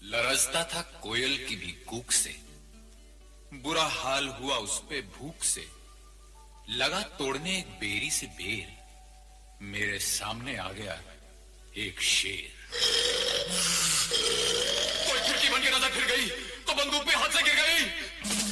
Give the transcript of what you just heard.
लरजता था कोयल की भी कूक से, बुरा हाल हुआ उस पे भूख से। लगा तोड़ने एक बेरी से बेर, मेरे सामने आ गया एक शेर। कोई खिड़की बन के नजर फिर गई तो बंदूक भी हाथ से गिर गई।